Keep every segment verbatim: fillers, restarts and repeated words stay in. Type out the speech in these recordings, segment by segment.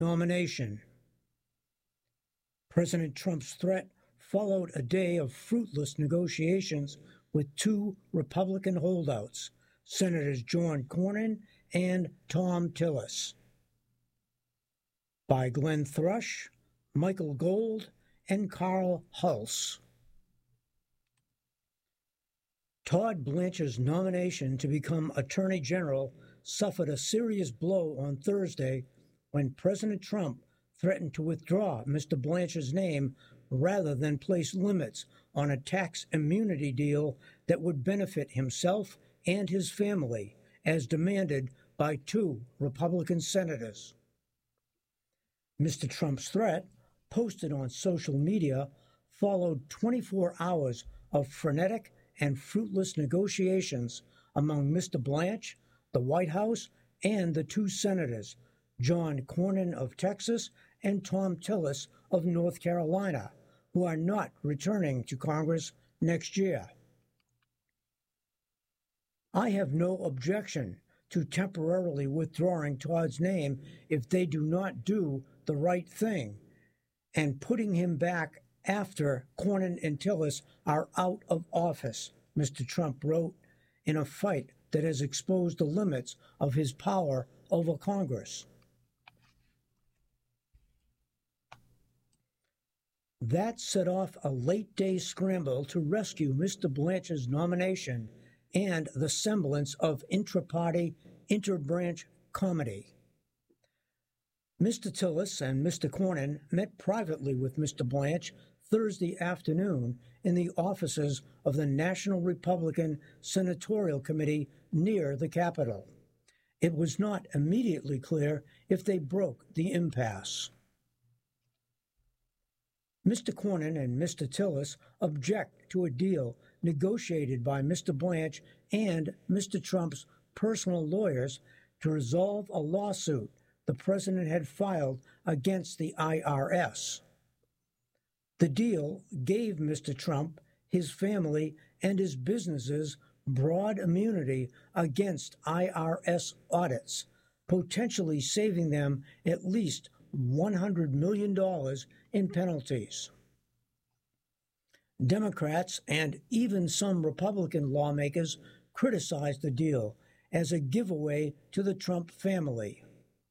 nomination. President Trump's threat followed a day of fruitless negotiations with two Republican holdouts, Senators John Cornyn and Thom Tillis. By Glenn Thrush, Michael Gold, and Carl Hulse. Todd Blanche's nomination to become Attorney General suffered a serious blow on Thursday when President Trump threatened to withdraw Mister Blanche's name rather than place limits on a tax immunity deal that would benefit himself and his family, as demanded by two Republican senators. Mister Trump's threat, posted on social media, followed twenty-four hours of frenetic and fruitless negotiations among Mister Blanche, the White House, and the two senators, John Cornyn of Texas and Thom Tillis of North Carolina, who are not returning to Congress next year. I have no objection to temporarily withdrawing Todd's name if they do not do the right thing, and putting him back after Cornyn and Tillis are out of office, Mister Trump wrote, in a fight that has exposed the limits of his power over Congress. That set off a late-day scramble to rescue Mister Blanche's nomination and the semblance of intra-party, inter-branch comedy. Mister Tillis and Mister Cornyn met privately with Mister Blanche Thursday afternoon in the offices of the National Republican Senatorial Committee near the Capitol. It was not immediately clear if they broke the impasse. Mister Cornyn and Mister Tillis object to a deal negotiated by Mister Blanche and Mister Trump's personal lawyers to resolve a lawsuit the president had filed against the I R S. The deal gave Mister Trump, his family, and his businesses broad immunity against I R S audits, potentially saving them at least one hundred million dollars in penalties. Democrats and even some Republican lawmakers criticized the deal as a giveaway to the Trump family.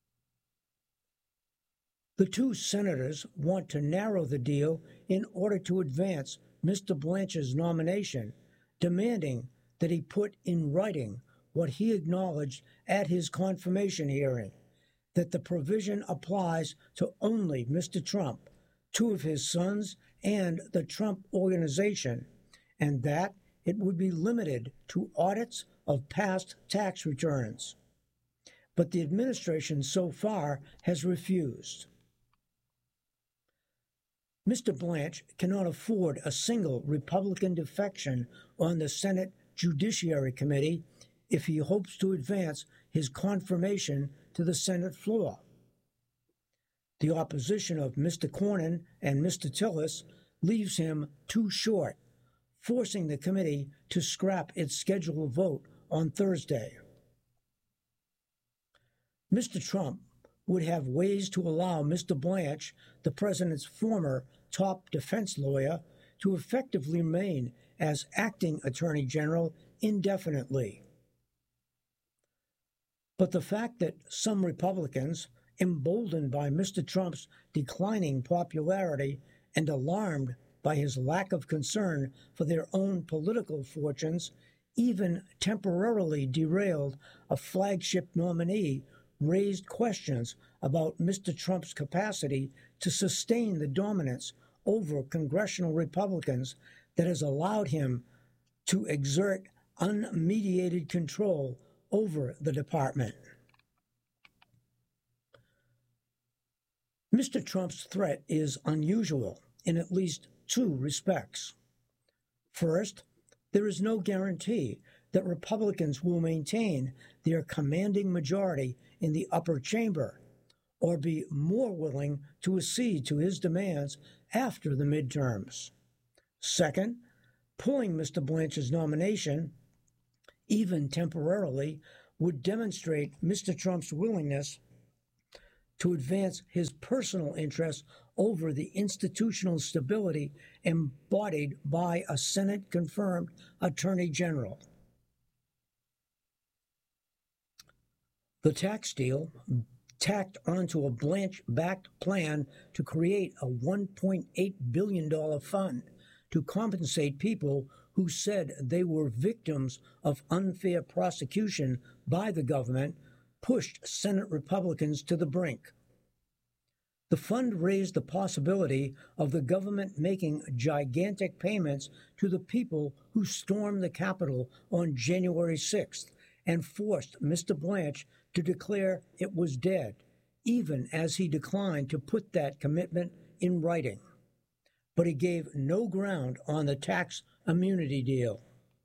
The two senators want to narrow the deal in order to advance Mister Blanche's nomination, demanding that he put in writing what he acknowledged at his confirmation hearing, that the provision applies to only Mister Trump, two of his sons, and the Trump Organization, and that it would be limited to audits of past tax returns. But the administration so far has refused. Mister Blanche cannot afford a single Republican defection on the Senate Judiciary Committee if he hopes to advance his confirmation to the Senate floor. The opposition of Mister Cornyn and Mister Tillis leaves him too short, forcing the committee to scrap its scheduled vote on Thursday. Mister Trump would have ways to allow Mister Blanche, the president's former top defense lawyer, to effectively remain as acting attorney general indefinitely. But the fact that some Republicans, emboldened by Mister Trump's declining popularity and alarmed by his lack of concern for their own political fortunes, even temporarily derailed a flagship nominee, raised questions about Mister Trump's capacity to sustain the dominance over congressional Republicans that has allowed him to exert unmediated control over the department. Mister Trump's threat is unusual in at least two respects. First, there is no guarantee that Republicans will maintain their commanding majority in the upper chamber or be more willing to accede to his demands after the midterms. Second, pulling Mister Blanche's nomination, even temporarily, would demonstrate Mister Trump's willingness to advance his personal interests over the institutional stability embodied by a Senate-confirmed Attorney General. The tax deal tacked onto a Blanche-backed plan to create a one point eight billion dollars fund to compensate people who said they were victims of unfair prosecution by the government pushed Senate Republicans to the brink. The fund raised the possibility of the government making gigantic payments to the people who stormed the Capitol on January sixth and forced Mister Blanche to declare it was dead, even as he declined to put that commitment in writing. But he gave no ground on the tax immunity deal.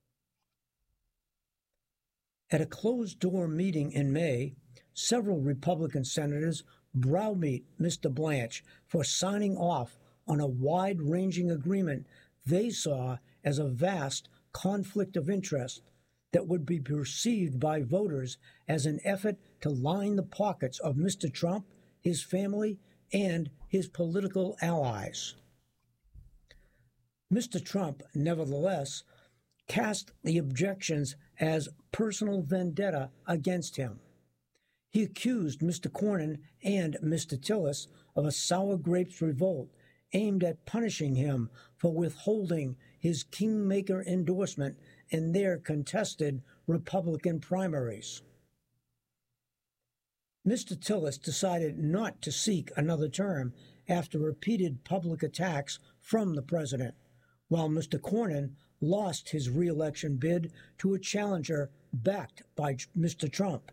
At a closed-door meeting in May, several Republican senators browbeat Mister Blanche for signing off on a wide-ranging agreement they saw as a vast conflict of interest that would be perceived by voters as an effort to line the pockets of Mister Trump, his family, and his political allies. Mister Trump, nevertheless, cast the objections as personal vendetta against him. He accused Mister Cornyn and Mister Tillis of a sour grapes revolt aimed at punishing him for withholding his kingmaker endorsement in their contested Republican primaries. Mister Tillis decided not to seek another term after repeated public attacks from the president, while Mister Cornyn lost his re-election bid to a challenger backed by Mister Trump.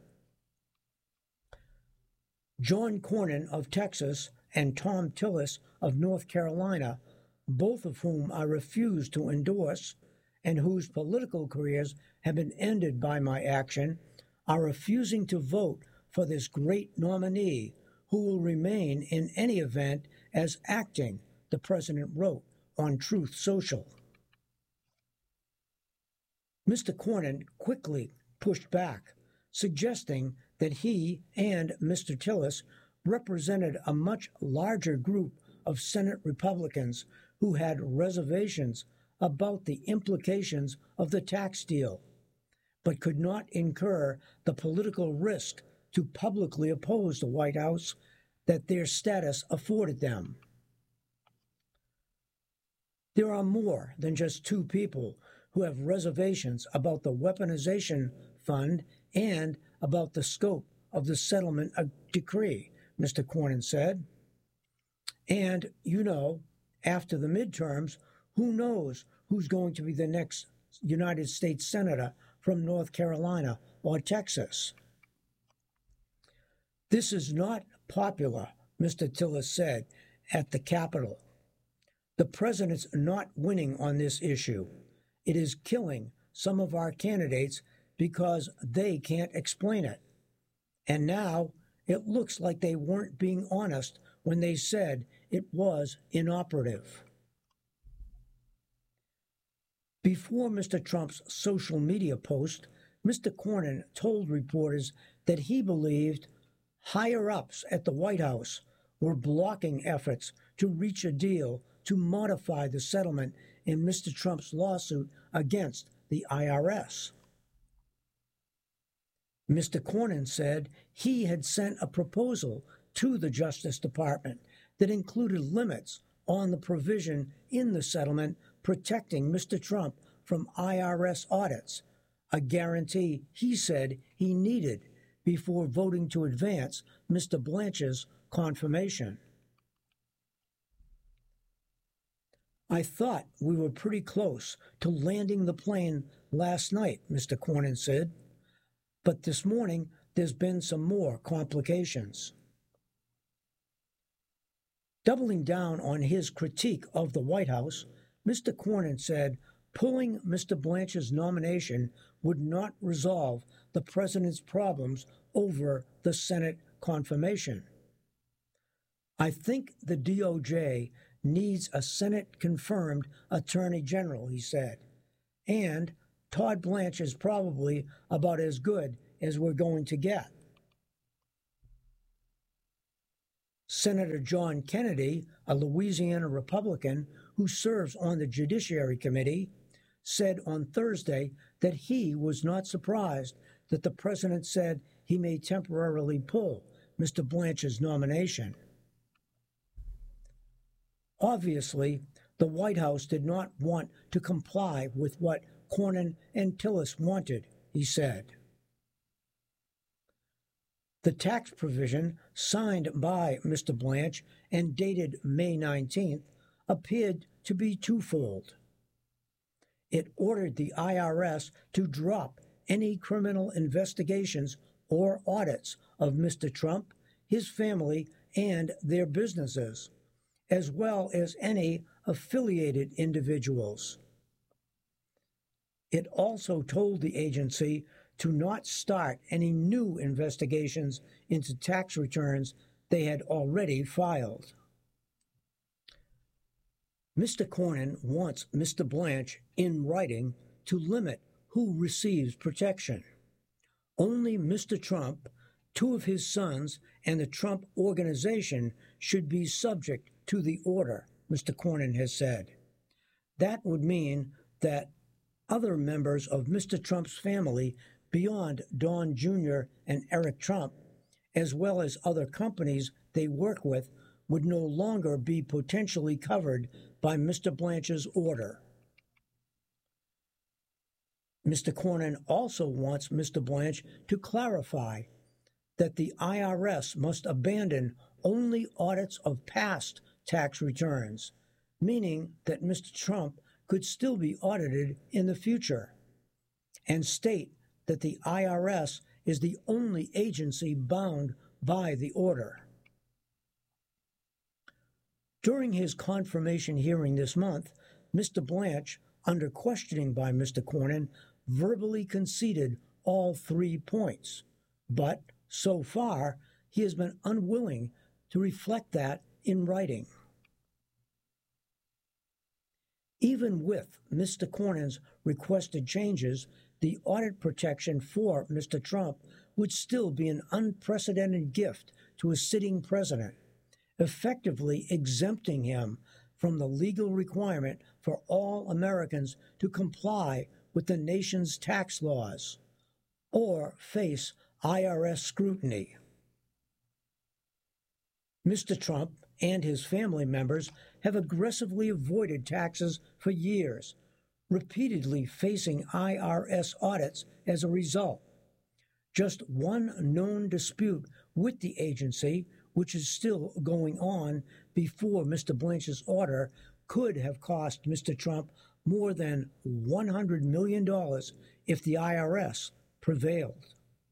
John Cornyn of Texas and Thom Tillis of North Carolina, both of whom I refuse to endorse and whose political careers have been ended by my action, are refusing to vote for this great nominee who will remain in any event as acting, the president wrote on Truth Social. Mister Cornyn quickly pushed back, suggesting that he and Mister Tillis represented a much larger group of Senate Republicans who had reservations about the implications of the tax deal, but could not incur the political risk to publicly oppose the White House that their status afforded them. There are more than just two people who have reservations about the weaponization fund and about the scope of the settlement decree, Mister Cornyn said. And, you know, after the midterms, who knows who's going to be the next United States Senator from North Carolina or Texas. This is not popular, Mister Tillis said at the Capitol. The president's not winning on this issue. It is killing some of our candidates because they can't explain it. And now it looks like they weren't being honest when they said it was inoperative. Before Mister Trump's social media post, Mister Cornyn told reporters that he believed higher-ups at the White House were blocking efforts to reach a deal to modify the settlement in Mister Trump's lawsuit against the I R S. Mister Cornyn said he had sent a proposal to the Justice Department that included limits on the provision in the settlement protecting Mister Trump from I R S audits, a guarantee he said he needed before voting to advance Mister Blanche's confirmation. I thought we were pretty close to landing the plane last night, Mister Cornyn said, but this morning there's been some more complications. Doubling down on his critique of the White House, Mister Cornyn said pulling Mister Blanche's nomination would not resolve the president's problems over the Senate confirmation. I think the D O J needs a Senate-confirmed Attorney General, he said, and Todd Blanche is probably about as good as we're going to get. Senator John Kennedy, a Louisiana Republican who serves on the Judiciary Committee, said on Thursday that he was not surprised that the president said he may temporarily pull Mister Blanche's nomination. Obviously, the White House did not want to comply with what Cornyn and Tillis wanted, he said. The tax provision signed by Mister Blanche and dated May nineteenth appeared to be twofold. It ordered the I R S to drop any criminal investigations or audits of Mister Trump, his family, and their businesses, as well as any affiliated individuals. It also told the agency to not start any new investigations into tax returns they had already filed. Mister Cornyn wants Mister Blanche in writing to limit who receives protection. Only Mister Trump, two of his sons, and the Trump Organization should be subject to the order, Mister Cornyn has said. That would mean that other members of Mister Trump's family beyond Don Junior and Eric Trump, as well as other companies they work with, would no longer be potentially covered by Mister Blanche's order. Mister Cornyn also wants Mister Blanche to clarify that the I R S must abandon only audits of past tax returns, meaning that Mister Trump could still be audited in the future, and state that the I R S is the only agency bound by the order. During his confirmation hearing this month, Mister Blanche, under questioning by Mister Cornyn, verbally conceded all three points, but so far he has been unwilling to reflect that in writing. Even with Mister Cornyn's requested changes, the audit protection for Mister Trump would still be an unprecedented gift to a sitting president, effectively exempting him from the legal requirement for all Americans to comply with the nation's tax laws or face I R S scrutiny. Mister Trump and his family members have aggressively avoided taxes for years, repeatedly facing I R S audits as a result. Just one known dispute with the agency, which is still going on before Mister Blanche's order, could have cost Mister Trump more than one hundred million dollars if the I R S prevailed.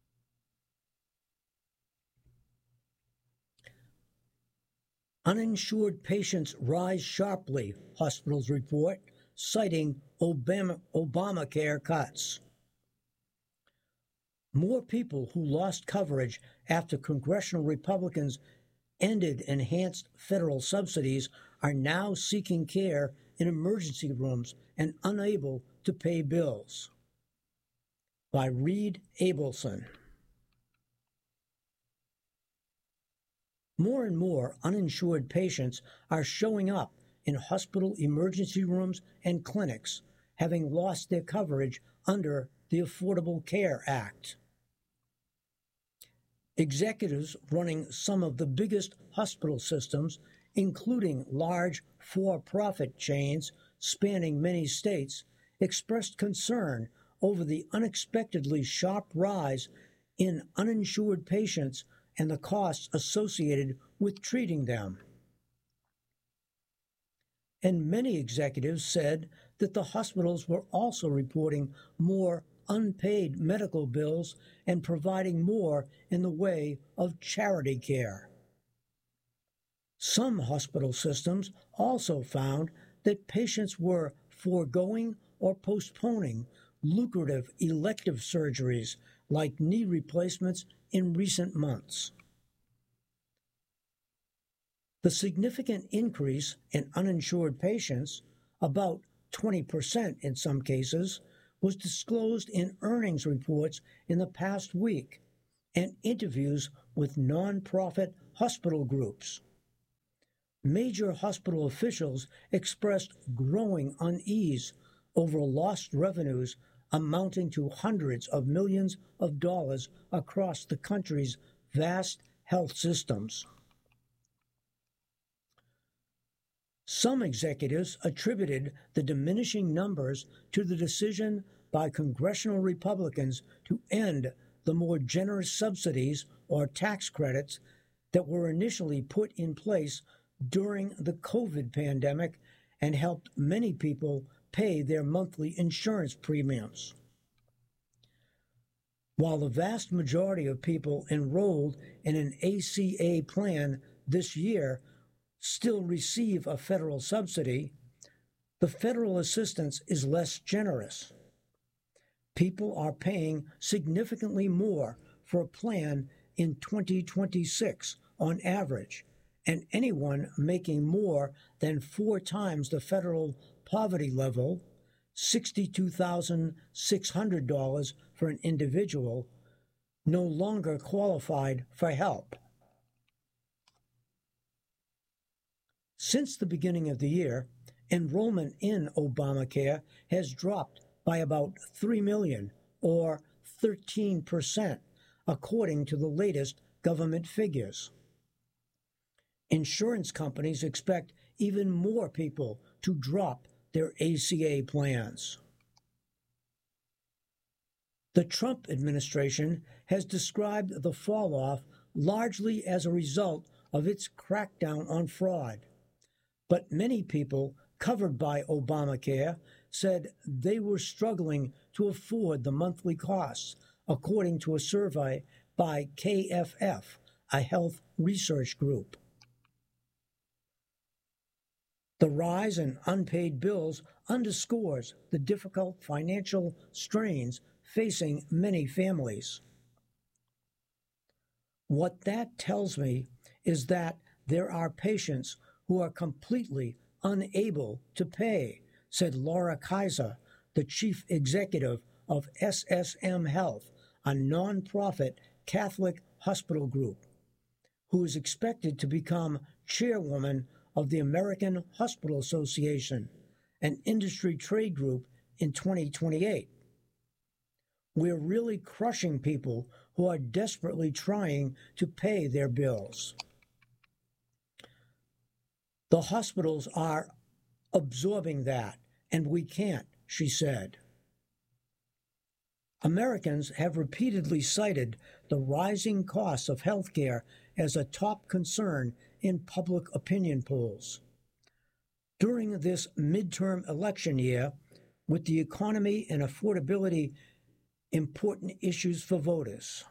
Uninsured patients rise sharply, hospitals report, citing Obama, Obamacare cuts. More people who lost coverage after congressional Republicans ended enhanced federal subsidies are now seeking care in emergency rooms and unable to pay bills. By Reed Abelson. More and more uninsured patients are showing up in hospital emergency rooms and clinics, having lost their coverage under the Affordable Care Act. Executives running some of the biggest hospital systems, including large for-profit chains spanning many states, expressed concern over the unexpectedly sharp rise in uninsured patients and the costs associated with treating them. And many executives said that the hospitals were also reporting more unpaid medical bills and providing more in the way of charity care. Some hospital systems also found that patients were foregoing or postponing lucrative elective surgeries like knee replacements in recent months. The significant increase in uninsured patients, about twenty percent in some cases, was disclosed in earnings reports in the past week and interviews with nonprofit hospital groups. Major hospital officials expressed growing unease over lost revenues amounting to hundreds of millions of dollars across the country's vast health systems. Some executives attributed the diminishing numbers to the decision by congressional Republicans to end the more generous subsidies or tax credits that were initially put in place during the COVID pandemic and helped many people pay their monthly insurance premiums. While the vast majority of people enrolled in an A C A plan this year still receive a federal subsidy, the federal assistance is less generous. People are paying significantly more for a plan in twenty twenty-six on average, and anyone making more than four times the federal poverty level, sixty-two thousand six hundred dollars for an individual, no longer qualified for help. Since the beginning of the year, enrollment in Obamacare has dropped by about three million, or thirteen percent, according to the latest government figures. Insurance companies expect even more people to drop their A C A plans. The Trump administration has described the fall-off largely as a result of its crackdown on fraud. But many people covered by Obamacare said they were struggling to afford the monthly costs, according to a survey by K F F, a health research group. The rise in unpaid bills underscores the difficult financial strains facing many families. What that tells me is that there are patients who are completely unable to pay, said Laura Kaiser, the chief executive of S S M Health, a nonprofit Catholic hospital group, who is expected to become chairwoman of the American Hospital Association, an industry trade group, in twenty twenty-eight. We're really crushing people who are desperately trying to pay their bills. The hospitals are absorbing that, and we can't, she said. Americans have repeatedly cited the rising costs of health care as a top concern in public opinion polls. During this midterm election year, with the economy and affordability important issues for voters.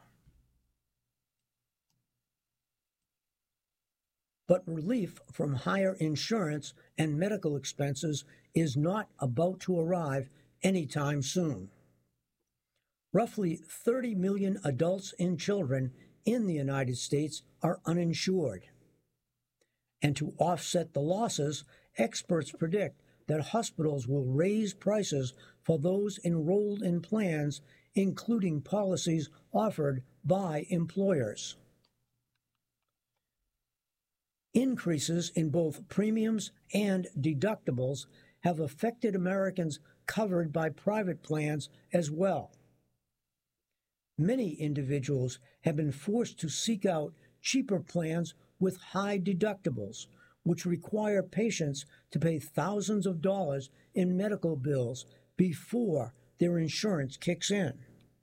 But relief from higher insurance and medical expenses is not about to arrive anytime soon. Roughly thirty million adults and children in the United States are uninsured. And to offset the losses, experts predict that hospitals will raise prices for those enrolled in plans, including policies offered by employers. Increases in both premiums and deductibles have affected Americans covered by private plans as well. Many individuals have been forced to seek out cheaper plans with high deductibles, which require patients to pay thousands of dollars in medical bills before their insurance kicks in.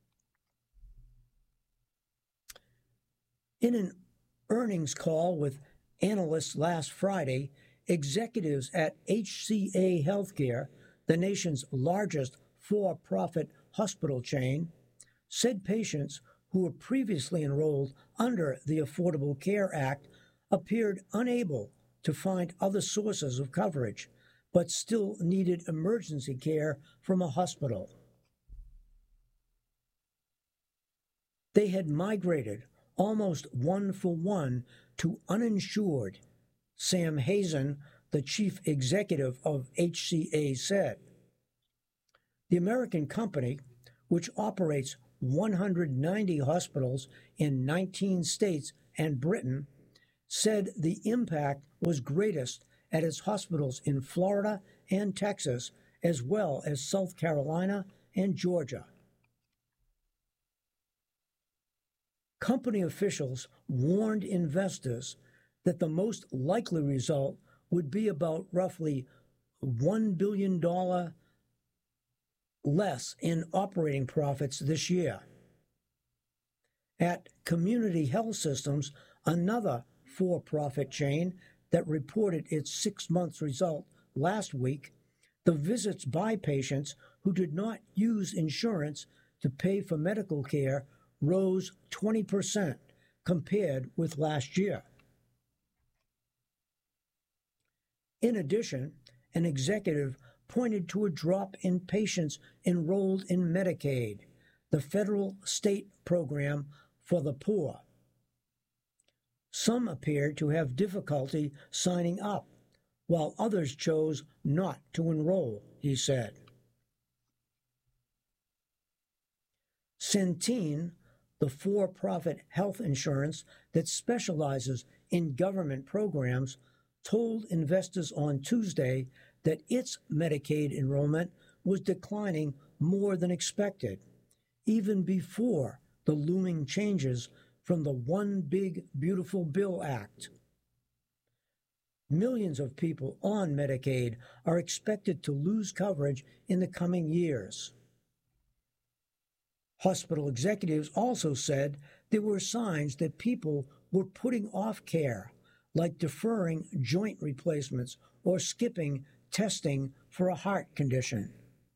In an earnings call with analysts last Friday, executives at H C A Healthcare, the nation's largest for-profit hospital chain, said patients who were previously enrolled under the Affordable Care Act appeared unable to find other sources of coverage, but still needed emergency care from a hospital. They had migrated almost one for one to uninsured, Sam Hazen, the chief executive of H C A, said. The American company, which operates one hundred ninety hospitals in nineteen states and Britain, said the impact was greatest at its hospitals in Florida and Texas, as well as South Carolina and Georgia. Company officials warned investors that the most likely result would be about roughly one billion dollars less in operating profits this year. At Community Health Systems, another for-profit chain that reported its six-month result last week, the visits by patients who did not use insurance to pay for medical care rose twenty percent compared with last year. In addition, an executive pointed to a drop in patients enrolled in Medicaid, the federal state program for the poor. Some appeared to have difficulty signing up, while others chose not to enroll, he said. Centene, the for-profit health insurance that specializes in government programs, told investors on Tuesday that its Medicaid enrollment was declining more than expected, even before the looming changes from the One Big Beautiful Bill Act. Millions of people on Medicaid are expected to lose coverage in the coming years. Hospital executives also said there were signs that people were putting off care, like deferring joint replacements or skipping testing for a heart condition.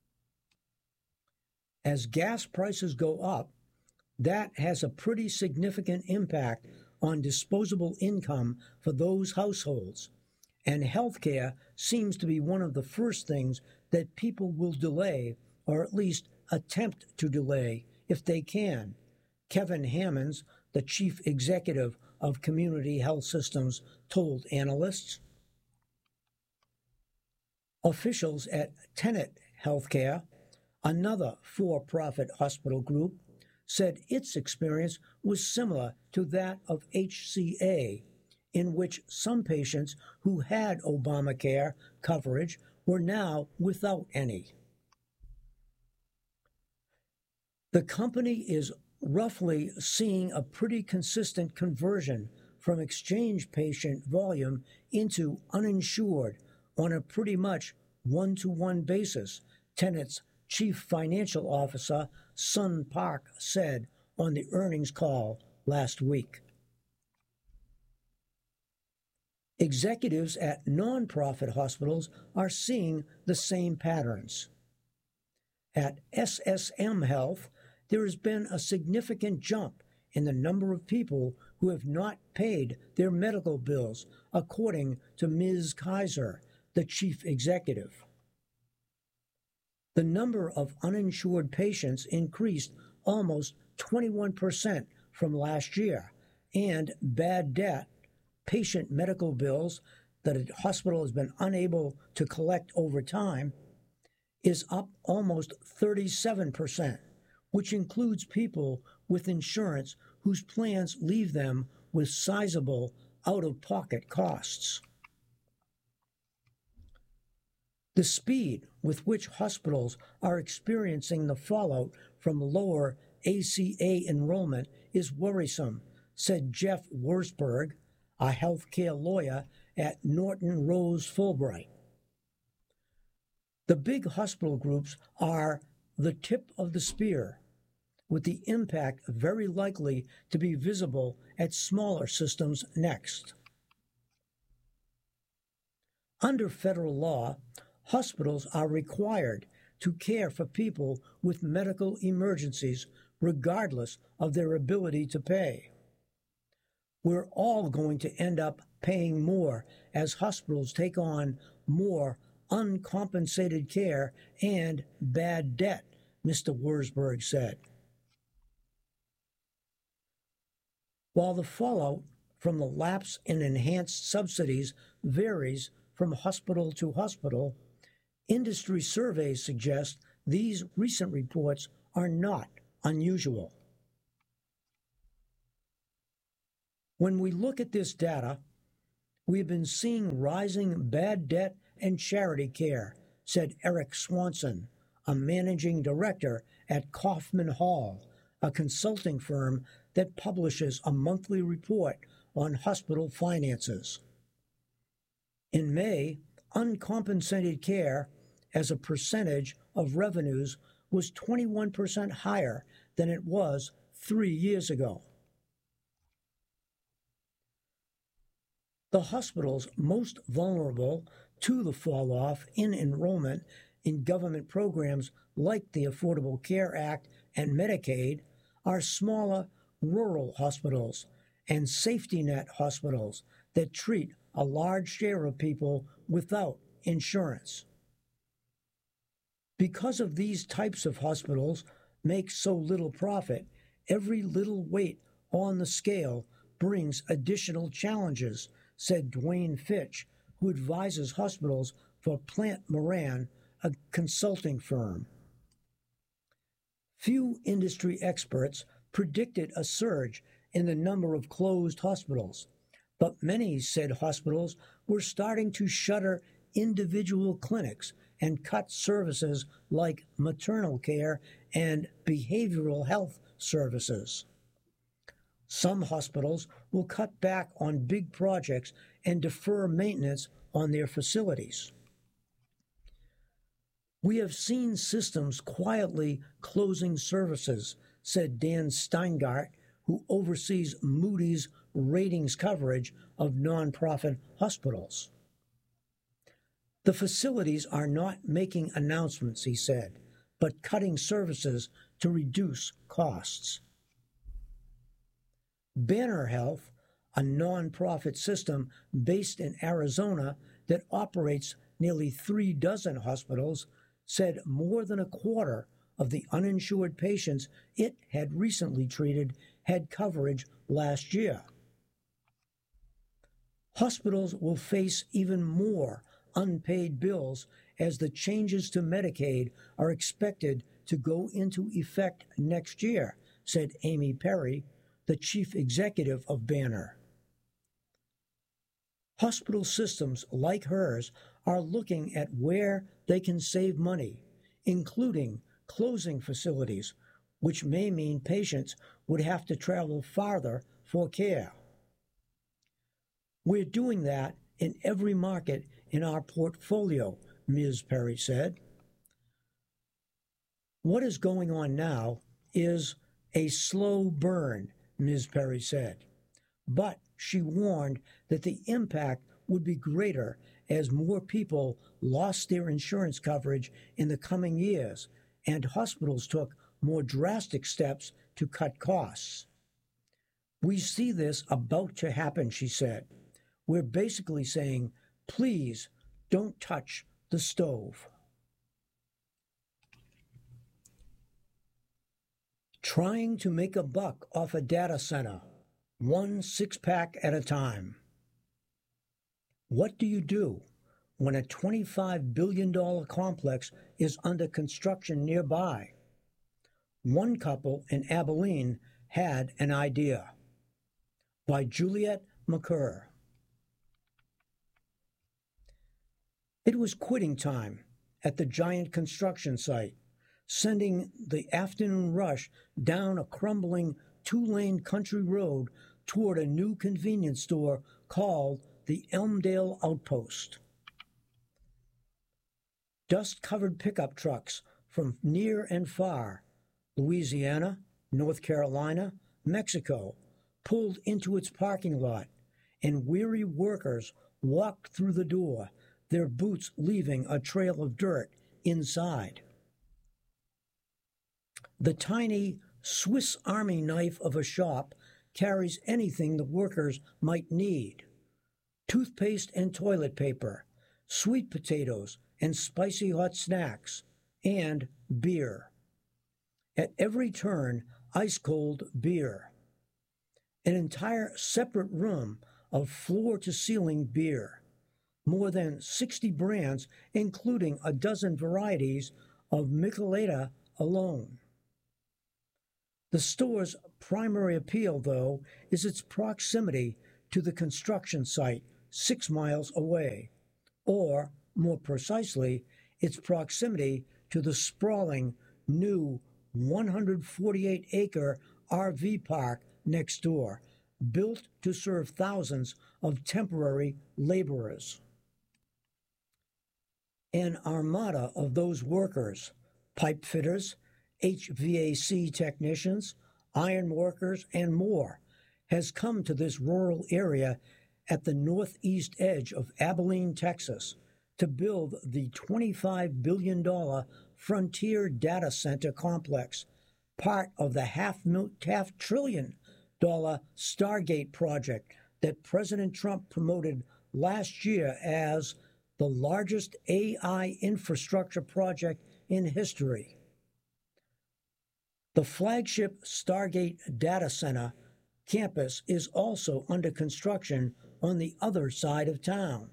As gas prices go up, that has a pretty significant impact on disposable income for those households, and healthcare seems to be one of the first things that people will delay, or at least attempt to delay if they can, Kevin Hammonds, the chief executive of Community Health Systems, told analysts. Officials at Tenet Healthcare, another for-profit hospital group, said its experience was similar to that of H C A, in which some patients who had Obamacare coverage were now without any. The company is roughly seeing a pretty consistent conversion from exchange patient volume into uninsured on a pretty much one-to-one basis, Tenet's chief financial officer, Sun Park, said on the earnings call last week. Executives at nonprofit hospitals are seeing the same patterns. At S S M Health, there has been a significant jump in the number of people who have not paid their medical bills, according to Miz Kaiser, the chief executive. The number of uninsured patients increased almost twenty-one percent from last year, and bad debt, patient medical bills that a hospital has been unable to collect over time, is up almost thirty-seven percent, which includes people with insurance whose plans leave them with sizable out-of-pocket costs. The speed with which hospitals are experiencing the fallout from lower A C A enrollment is worrisome, said Jeff Wurzburg, a healthcare lawyer at Norton Rose Fulbright. The big hospital groups are the tip of the spear, with the impact very likely to be visible at smaller systems next. Under federal law, hospitals are required to care for people with medical emergencies regardless of their ability to pay. We're all going to end up paying more as hospitals take on more uncompensated care and bad debt, Mister Wurzburg said. While the fallout from the lapse in enhanced subsidies varies from hospital to hospital, industry surveys suggest these recent reports are not unusual. When we look at this data, We have been seeing rising bad debt and charity care, said Eric Swanson, a managing director at Kaufman Hall, a consulting firm that publishes a monthly report on hospital finances. In May, uncompensated care as a percentage of revenues was twenty-one percent higher than it was three years ago. The hospitals most vulnerable to the fall-off in enrollment in government programs like the Affordable Care Act and Medicaid are smaller rural hospitals and safety net hospitals that treat a large share of people without insurance. Because of these types of hospitals make so little profit, every little weight on the scale brings additional challenges, said Dwayne Fitch, who advises hospitals for Plant Moran, a consulting firm. Few industry experts predicted a surge in the number of closed hospitals, but many said hospitals were starting to shutter individual clinics and cut services like maternal care and behavioral health services. Some hospitals will cut back on big projects and defer maintenance on their facilities. We have seen systems quietly closing services, said Dan Steingart, who oversees Moody's ratings coverage of nonprofit hospitals. The facilities are not making announcements, he said, but cutting services to reduce costs. Banner Health, a nonprofit system based in Arizona that operates nearly three dozen hospitals, said more than a quarter of the uninsured patients it had recently treated had coverage last year. Hospitals will face even more unpaid bills as the changes to Medicaid are expected to go into effect next year, said Amy Perry, the chief executive of Banner. Hospital systems like hers are looking at where they can save money, including closing facilities, which may mean patients would have to travel farther for care. We're doing that in every market in our portfolio, Miz Perry said. What is going on now is a slow burn, Miz Perry said, but she warned that the impact would be greater as more people lost their insurance coverage in the coming years and hospitals took more drastic steps to cut costs. We see this about to happen, she said. We're basically saying, please don't touch the stove. Trying to make a buck off a data center, one six-pack at a time. What do you do when a twenty-five billion dollars complex is under construction nearby? One couple in Abilene had an idea. By Juliet McCurr. It was quitting time at the giant construction site, sending the afternoon rush down a crumbling two-lane country road toward a new convenience store called the Elmdale Outpost. Dust-covered pickup trucks from near and far, Louisiana, North Carolina, Mexico, pulled into its parking lot, and weary workers walked through the door, their boots leaving a trail of dirt inside. The tiny Swiss Army knife of a shop carries anything the workers might need. Toothpaste and toilet paper, sweet potatoes and spicy hot snacks, and beer. At every turn, ice-cold beer. An entire separate room of floor-to-ceiling beer. More than sixty brands, including a dozen varieties of Michelada alone. The store's primary appeal, though, is its proximity to the construction site, six miles away, or, more precisely, its proximity to the sprawling new one hundred forty-eight acre R V park next door, built to serve thousands of temporary laborers. An armada of those workers, pipe fitters, H V A C technicians, iron workers, and more, has come to this rural area at the northeast edge of Abilene, Texas, to build the twenty-five billion dollars Frontier Data Center complex, part of the half, half trillion dollar Stargate project that President Trump promoted last year as the largest A I infrastructure project in history. The flagship Stargate Data Center campus is also under construction on the other side of town.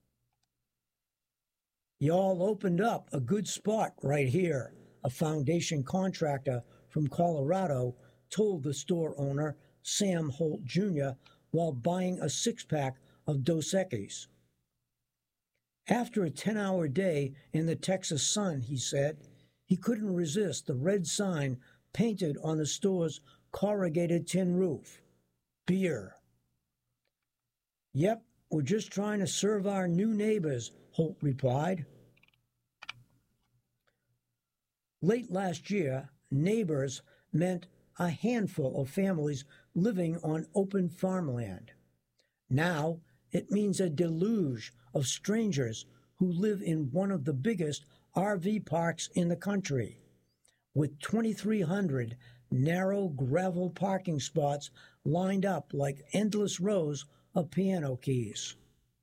Y'all opened up a good spot right here, a foundation contractor from Colorado told the store owner, Sam Holt Junior, while buying a six-pack of Dos Equis. After a ten-hour day in the Texas sun, he said, he couldn't resist the red sign painted on the store's corrugated tin roof. Beer. Yep, we're just trying to serve our new neighbors, Holt replied. Late last year, neighbors meant a handful of families living on open farmland. Now, it means a deluge of strangers who live in one of the biggest R V parks in the country, with twenty-three hundred narrow gravel parking spots lined up like endless rows of piano keys.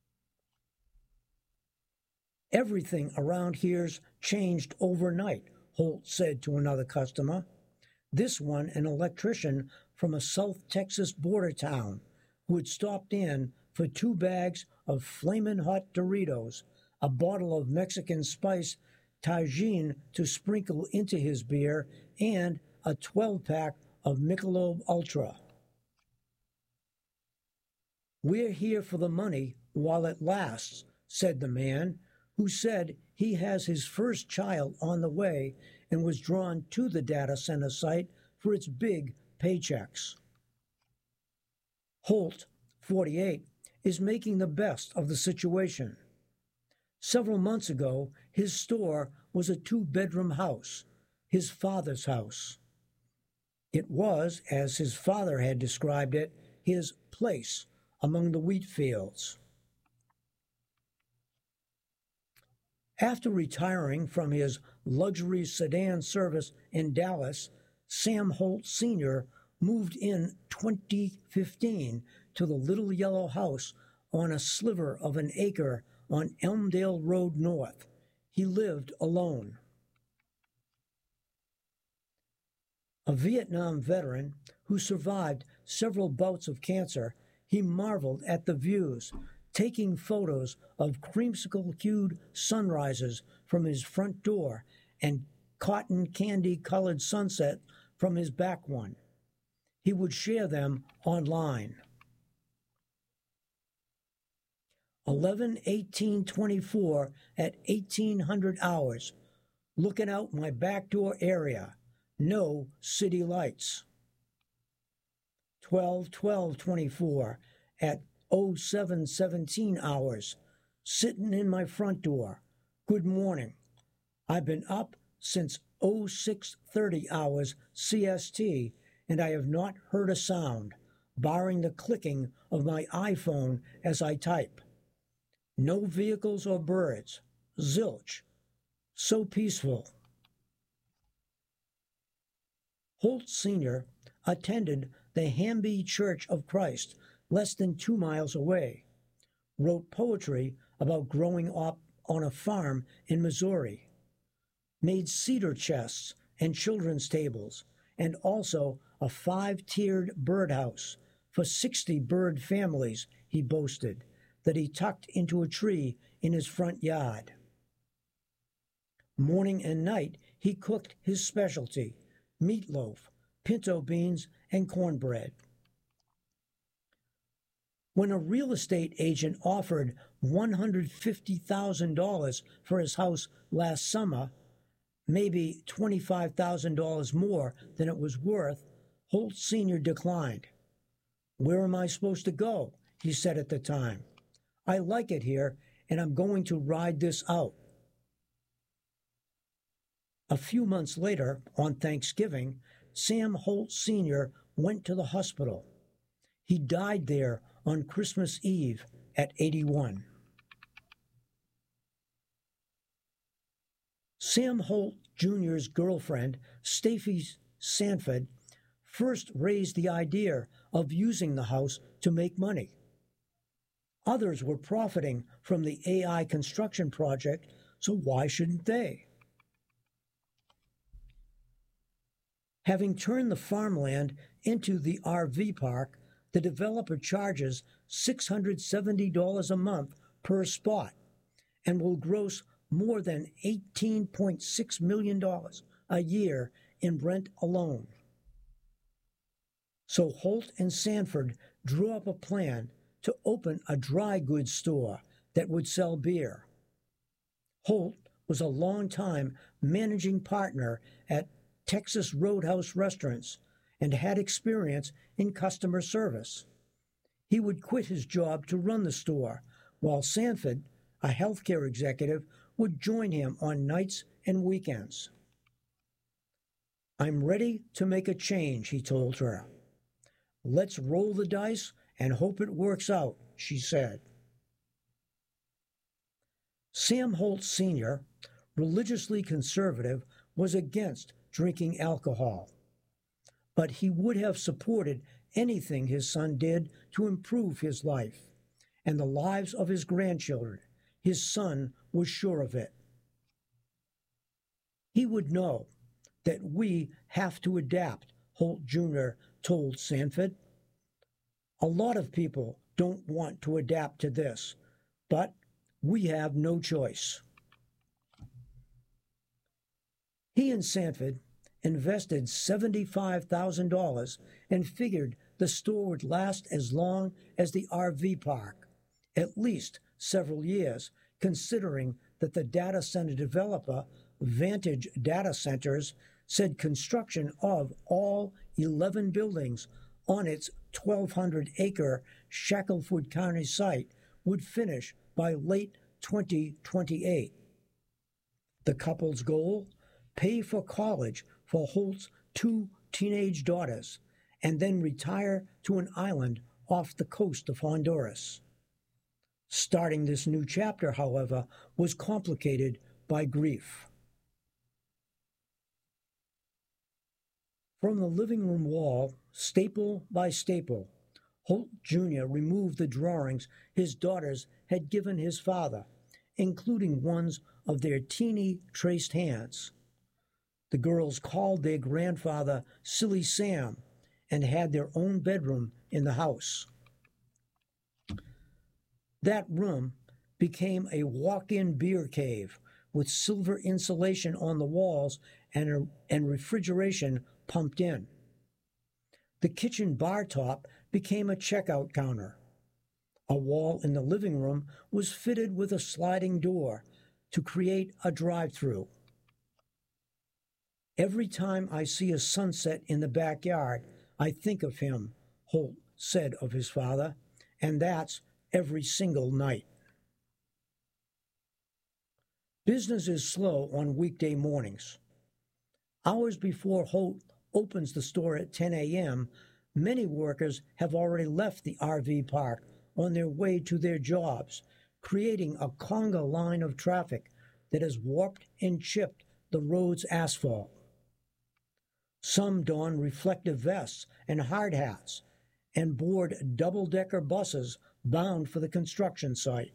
Everything around here's changed overnight, Holt said to another customer. This one, an electrician from a South Texas border town, who had stopped in for two bags of flamin' hot Doritos, a bottle of Mexican spice Tajin to sprinkle into his beer, and a twelve-pack of Michelob Ultra. We're here for the money while it lasts, said the man, who said he has his first child on the way and was drawn to the data center site for its big paychecks. Holt, forty-eight, is making the best of the situation. Several months ago, his store was a two-bedroom house, his father's house. It was, as his father had described it, his place among the wheat fields. After retiring from his luxury sedan service in Dallas, Sam Holt Senior moved in twenty fifteen to the little yellow house on a sliver of an acre on Elmdale Road North. He lived alone. A Vietnam veteran who survived several bouts of cancer, he marveled at the views, taking photos of creamsicle-hued sunrises from his front door and cotton candy-colored sunset from his back one. He would share them online. eleven eighteen twenty-four at eighteen hundred hours. Looking out my back door area. No city lights. twelve twelve twenty-four at oh seven seventeen hours. Sitting in my front door. Good morning. I've been up since oh six thirty hours C S T, and I have not heard a sound, barring the clicking of my iPhone as I type. No vehicles or birds. Zilch. So peaceful. Holt Senior attended the Hamby Church of Christ, less than two miles away, wrote poetry about growing up on a farm in Missouri, made cedar chests and children's tables, and also a five-tiered birdhouse for sixty bird families, he boasted, that he tucked into a tree in his front yard. Morning and night, he cooked his specialty, meatloaf, pinto beans, and cornbread. When a real estate agent offered one hundred fifty thousand dollars for his house last summer, maybe twenty-five thousand dollars more than it was worth, Holt Senior declined. "Where am I supposed to go?" he said at the time. "I like it here, and I'm going to ride this out." A few months later, on Thanksgiving, Sam Holt Senior went to the hospital. He died there on Christmas Eve at eighty-one. Sam Holt Junior's girlfriend, Stacey Sanford, first raised the idea of using the house to make money. Others were profiting from the A I construction project, so why shouldn't they? Having turned the farmland into the R V park, the developer charges six hundred seventy dollars a month per spot and will gross more than eighteen point six million dollars a year in rent alone. So Holt and Sanford drew up a plan to open a dry goods store that would sell beer. Holt was a long-time managing partner at Texas Roadhouse Restaurants and had experience in customer service. He would quit his job to run the store, while Sanford, a healthcare executive, would join him on nights and weekends. "I'm ready to make a change," he told her. "Let's roll the dice and hope it works out," she said. Sam Holt Senior, religiously conservative, was against drinking alcohol, but he would have supported anything his son did to improve his life and the lives of his grandchildren. His son was sure of it. "He would know that we have to adapt," Holt Junior told Sanford. "A lot of people don't want to adapt to this, but we have no choice." He and Sanford invested seventy-five thousand dollars and figured the store would last as long as the R V park, at least several years, considering that the data center developer, Vantage Data Centers, said construction of all eleven buildings on its twelve hundred acre Shackelford County site would finish by late twenty twenty-eight. The couple's goal? Pay for college for Holt's two teenage daughters, and then retire to an island off the coast of Honduras. Starting this new chapter, however, was complicated by grief. From the living room wall, staple by staple, Holt Junior removed the drawings his daughters had given his father, including ones of their teeny traced hands. The girls called their grandfather Silly Sam and had their own bedroom in the house. That room became a walk-in beer cave with silver insulation on the walls and, a, and refrigeration pumped in. The kitchen bar top became a checkout counter. A wall in the living room was fitted with a sliding door to create a drive-through. "Every time I see a sunset in the backyard, I think of him," Holt said of his father, "and that's every single night." Business is slow on weekday mornings. Hours before Holt opens the store at ten a.m., many workers have already left the R V park on their way to their jobs, creating a conga line of traffic that has warped and chipped the road's asphalt. Some don reflective vests and hard hats and board double-decker buses bound for the construction site.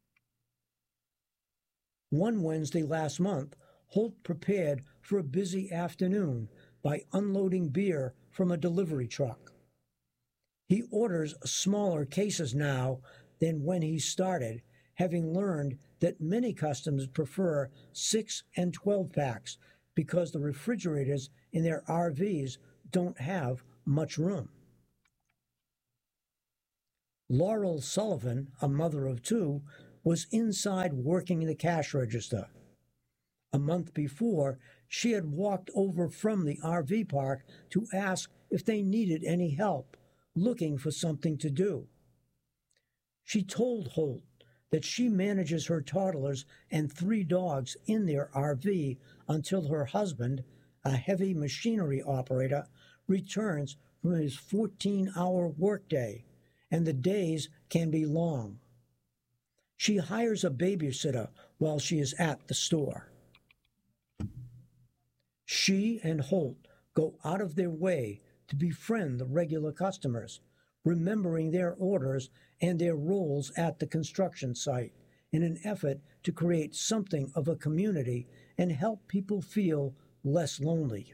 One Wednesday last month, Holt prepared for a busy afternoon by unloading beer from a delivery truck. He orders smaller cases now than when he started, having learned that many customers prefer six and twelve packs because the refrigerators in their R Vs don't have much room. Laurel Sullivan, a mother of two, was inside working the cash register. A month before, she had walked over from the R V park to ask if they needed any help looking for something to do. She told Holt that she manages her toddlers and three dogs in their R V until her husband, a heavy machinery operator, returns from his fourteen-hour workday, and the days can be long. She hires a babysitter while she is at the store. She and Holt go out of their way to befriend the regular customers, remembering their orders and their roles at the construction site in an effort to create something of a community and help people feel less lonely.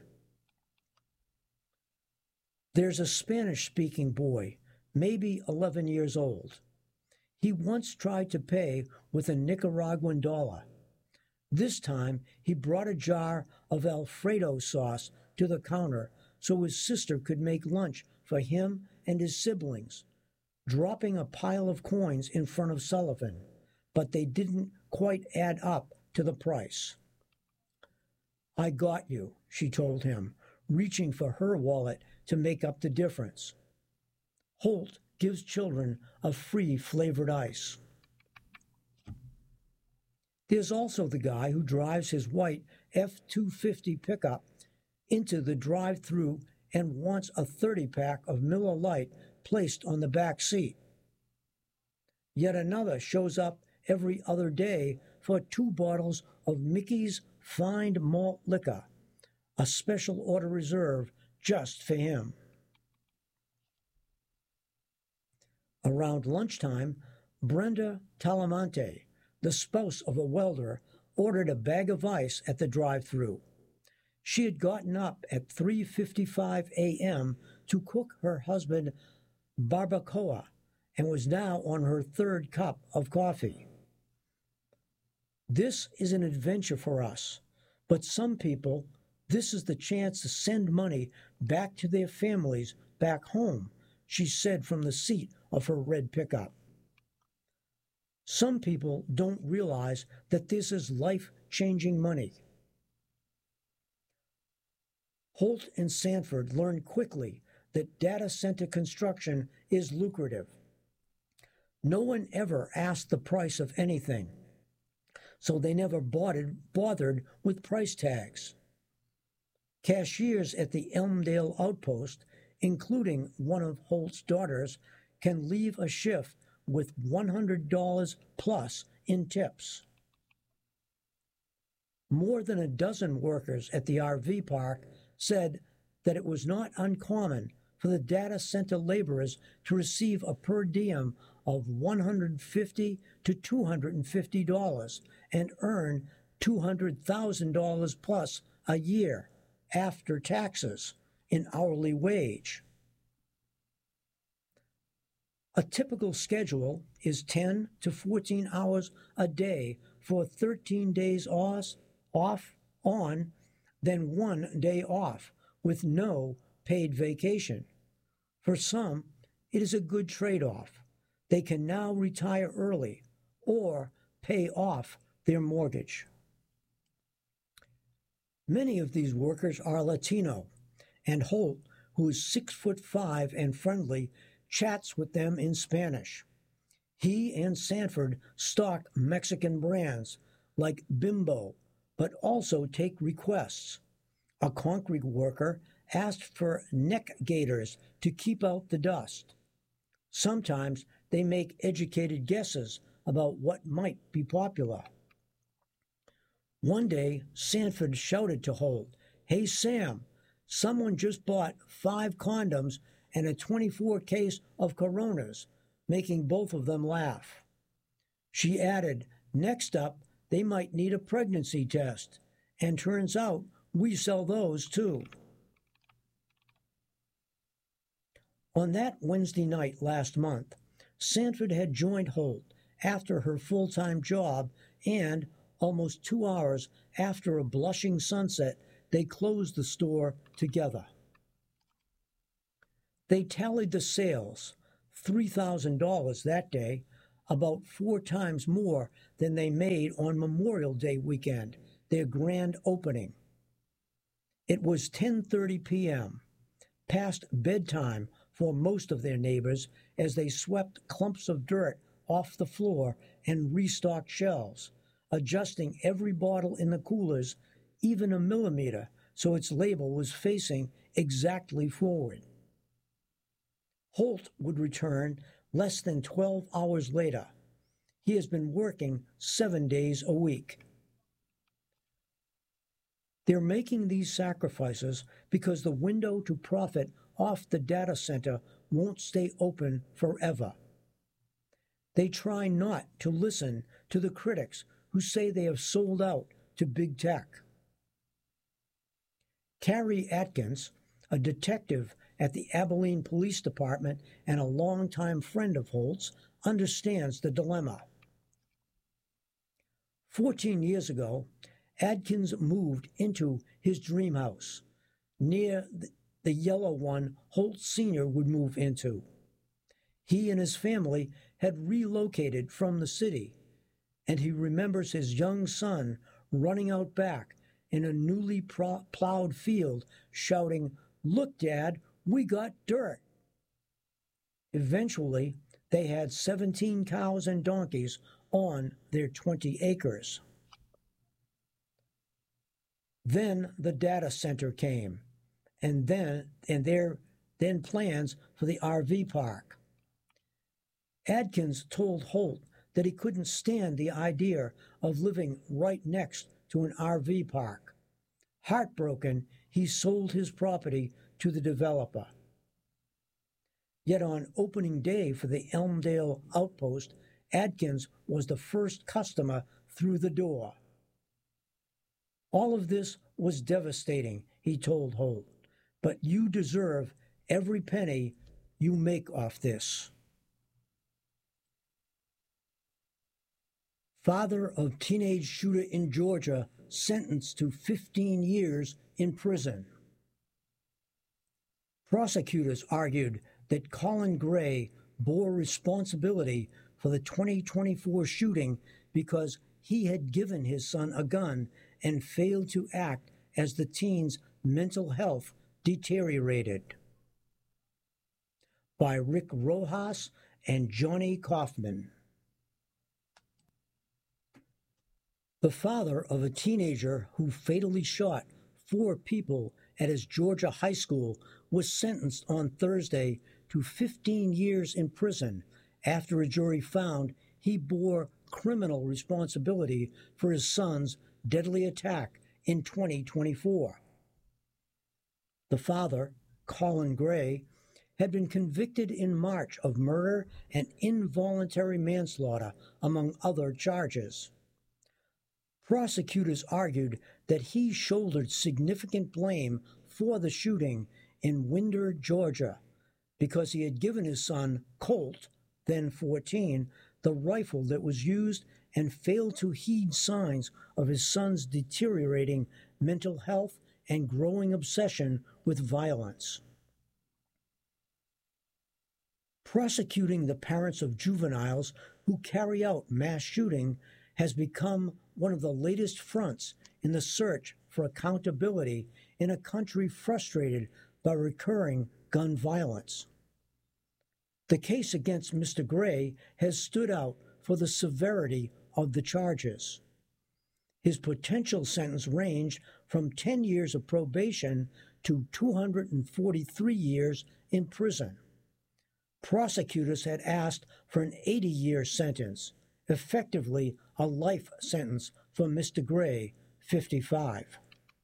There's a Spanish-speaking boy, maybe eleven years old. He once tried to pay with a Nicaraguan dollar. This time, he brought a jar of Alfredo sauce to the counter so his sister could make lunch for him and his siblings, dropping a pile of coins in front of Sullivan, but they didn't quite add up to the price. "I got you," she told him, reaching for her wallet to make up the difference. Holt gives children a free flavored ice. There's also the guy who drives his white F two fifty pickup into the drive-thru and wants a thirty-pack of Miller Lite placed on the back seat. Yet another shows up every other day for two bottles of Mickey's Fine Malt Liquor, a special order reserve just for him. Around lunchtime, Brenda Talamante, the spouse of a welder, ordered a bag of ice at the drive-thru. She had gotten up at three fifty-five a.m. to cook her husband barbacoa and was now on her third cup of coffee. This is an adventure for us, but some people, this is the chance to send money back to their families back home, she said from the seat of her red pickup. Some people don't realize that this is life-changing money. Holt and Sanford learned quickly that data center construction is lucrative. No one ever asked the price of anything, so they never bothered, bothered with price tags. Cashiers at the Elmdale outpost, including one of Holt's daughters, can leave a shift with one hundred dollars plus in tips. More than a dozen workers at the R V park said that it was not uncommon for the data center laborers to receive a per diem of one hundred fifty to two hundred fifty dollars and earn two hundred thousand dollars plus a year after taxes in hourly wage. A typical schedule is ten to fourteen hours a day for thirteen days off, off, on, then one day off with no paid vacation. For some, it is a good trade-off. They can now retire early or pay off their mortgage. Many of these workers are Latino, and Holt, who is six foot five and friendly, chats with them in Spanish. He and Sanford stock Mexican brands like Bimbo, but also take requests. A concrete worker asked for neck gaiters to keep out the dust. Sometimes they make educated guesses about what might be popular. One day, Sanford shouted to Holt, "Hey, Sam, someone just bought five condoms and a twenty-four case of Coronas," making both of them laugh. She added, "Next up, they might need a pregnancy test, and turns out we sell those too." On that Wednesday night last month, Sanford had joined Holt after her full-time job, and almost two hours after a blushing sunset, they closed the store together. They tallied the sales, three thousand dollars that day, about four times more than they made on Memorial Day weekend, their grand opening. It was ten thirty p.m., past bedtime for most of their neighbors as they swept clumps of dirt off the floor and restocked shelves, adjusting every bottle in the coolers even a millimeter so its label was facing exactly forward. Holt would return less than twelve hours later. He has been working seven days a week. They're making these sacrifices because the window to profit off the data center won't stay open forever. They try not to listen to the critics who say they have sold out to big tech. Carrie Atkins, a detective at the Abilene Police Department and a longtime friend of Holt's, understands the dilemma. Fourteen years ago, Atkins moved into his dream house, near the yellow one Holt Senior would move into. He and his family had relocated from the city, and he remembers his young son running out back in a newly plowed field, shouting, "Look, Dad, we got dirt." Eventually, they had seventeen cows and donkeys on their twenty acres. Then the data center came, and then and their then plans for the R V park. Adkins told Holt that he couldn't stand the idea of living right next to an R V park. Heartbroken, he sold his property to the developer. Yet on opening day for the Elmdale Outpost, Adkins was the first customer through the door. "All of this was devastating," he told Holt, "but you deserve every penny you make off this." Father of teenage shooter in Georgia sentenced to fifteen years in prison. Prosecutors argued that Colin Gray bore responsibility for the twenty twenty-four shooting because he had given his son a gun and failed to act as the teen's mental health deteriorated. By Rick Rojas and Johnny Kaufman. The father of a teenager who fatally shot four people at his Georgia high school was sentenced on Thursday to fifteen years in prison after a jury found he bore criminal responsibility for his son's deadly attack in twenty twenty-four. The father, Colin Gray, had been convicted in March of murder and involuntary manslaughter, among other charges. Prosecutors argued that he shouldered significant blame for the shooting in Winder, Georgia, because he had given his son, Colt, then fourteen, the rifle that was used and failed to heed signs of his son's deteriorating mental health and growing obsession with violence. Prosecuting the parents of juveniles who carry out mass shooting has become one of the latest fronts in the search for accountability in a country frustrated by recurring gun violence. The case against Mister Gray has stood out for the severity of the charges. His potential sentence ranged from ten years of probation to two hundred forty-three years in prison. Prosecutors had asked for an eighty-year sentence, effectively a life sentence for Mister Gray, fifty-five.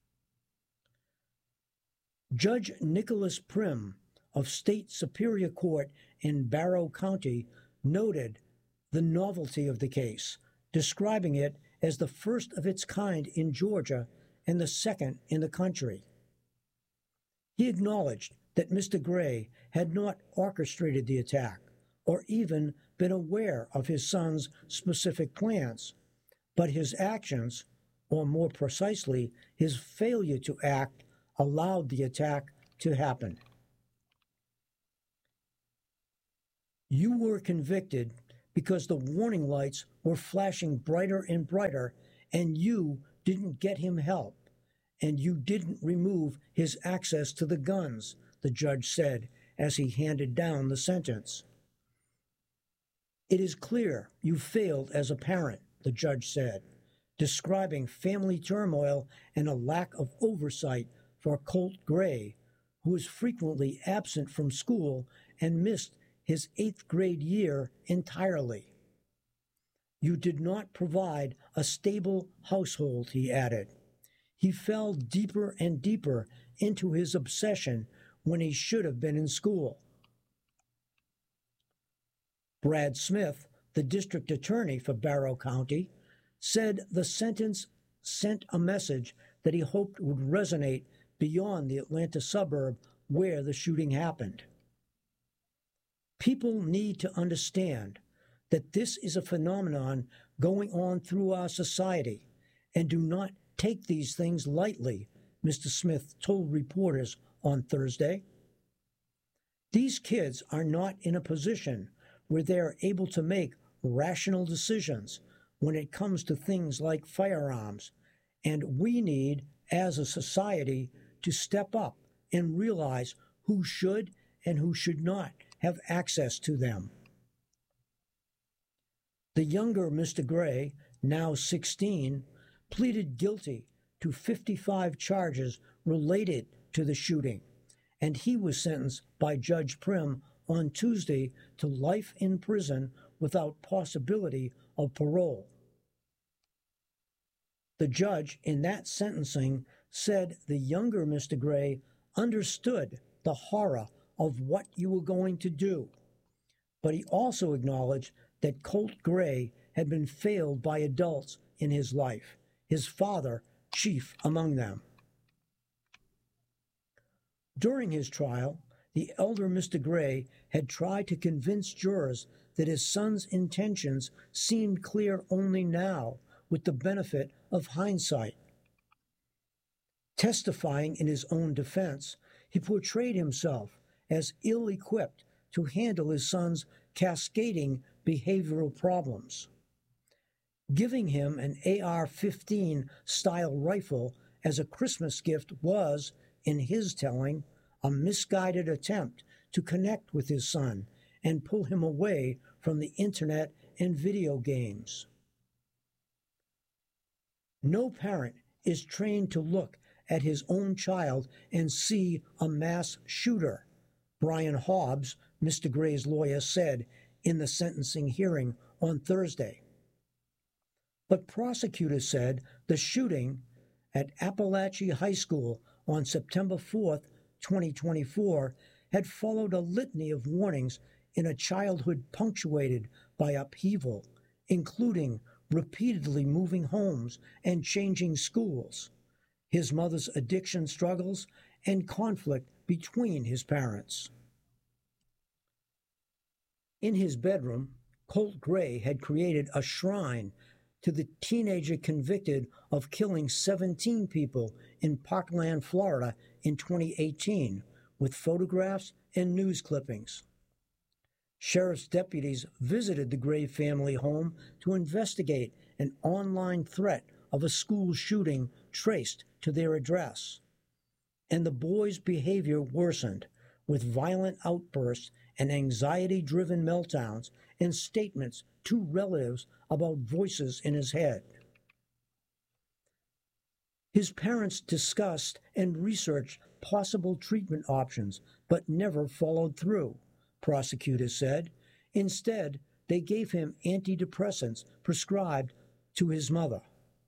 Judge Nicholas Prim of State Superior Court in Barrow County noted the novelty of the case, describing it as the first of its kind in Georgia and the second in the country. He acknowledged that Mister Gray had not orchestrated the attack or even been aware of his son's specific plans, but his actions, or more precisely, his failure to act, allowed the attack to happen. You were convicted because the warning lights were flashing brighter and brighter, and you didn't get him help, and you didn't remove his access to the guns, the judge said as he handed down the sentence. It is clear you failed as a parent, the judge said, describing family turmoil and a lack of oversight for Colt Gray, who was frequently absent from school and missed his eighth grade year entirely. You did not provide a stable household, he added. He fell deeper and deeper into his obsession when he should have been in school. Brad Smith, the district attorney for Barrow County, said the sentence sent a message that he hoped would resonate beyond the Atlanta suburb where the shooting happened. People need to understand that this is a phenomenon going on through our society, and do not take these things lightly, Mister Smith told reporters on Thursday. These kids are not in a position where they are able to make rational decisions when it comes to things like firearms, and we need, as a society, to step up and realize who should and who should not have access to them. The younger Mister Gray, now sixteen, pleaded guilty to fifty-five charges related to the shooting, and he was sentenced by Judge Prim on Tuesday to life in prison without possibility of parole. The judge in that sentencing said the younger Mister Gray understood the horror of what you were going to do, but he also acknowledged that Colt Gray had been failed by adults in his life, his father chief among them. During his trial, the elder Mister Gray had tried to convince jurors that his son's intentions seemed clear only now with the benefit of hindsight. Testifying in his own defense, he portrayed himself as ill-equipped to handle his son's cascading behavioral problems. Giving him an A R fifteen style rifle as a Christmas gift was, in his telling, a misguided attempt to connect with his son and pull him away from the internet and video games. No parent is trained to look at his own child and see a mass shooter, Brian Hobbs, Mister Gray's lawyer, said in the sentencing hearing on Thursday. But prosecutors said the shooting at Appalachia High School on September fourth, twenty twenty-four, had followed a litany of warnings in a childhood punctuated by upheaval, including repeatedly moving homes and changing schools, his mother's addiction struggles, and conflict between his parents. In his bedroom, Colt Gray had created a shrine to the teenager convicted of killing seventeen people in Parkland, Florida in twenty eighteen, with photographs and news clippings. Sheriff's deputies visited the Gray family home to investigate an online threat of a school shooting traced to their address. And the boy's behavior worsened, with violent outbursts and anxiety-driven meltdowns and statements to relatives about voices in his head. His parents discussed and researched possible treatment options, but never followed through, prosecutors said. Instead, they gave him antidepressants prescribed to his mother.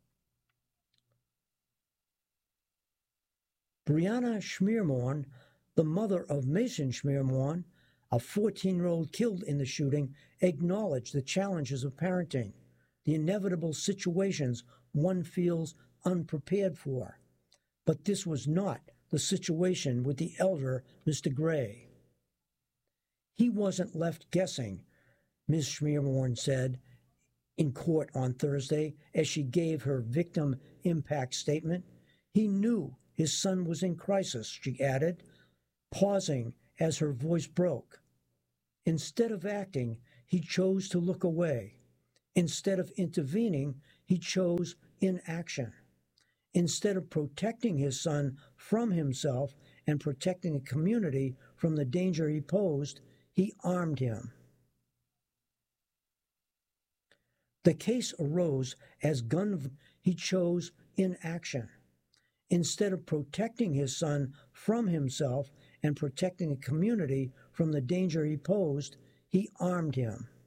Brianna Schmiermorn, the mother of Mason Schmiermorn, a fourteen-year-old killed in the shooting, acknowledged the challenges of parenting, the inevitable situations one feels unprepared for. But this was not the situation with the elder Mister Gray. He wasn't left guessing, Miz Schmiermorn said in court on Thursday as she gave her victim impact statement. He knew his son was in crisis, she added, pausing as her voice broke. Instead of acting, he chose to look away. Instead of intervening, he chose inaction. Instead of protecting his son from himself and protecting the community from the danger he posed, he armed him. The case arose as gun he chose inaction. Instead of protecting his son from himself and protecting the community from the danger he posed, he armed him.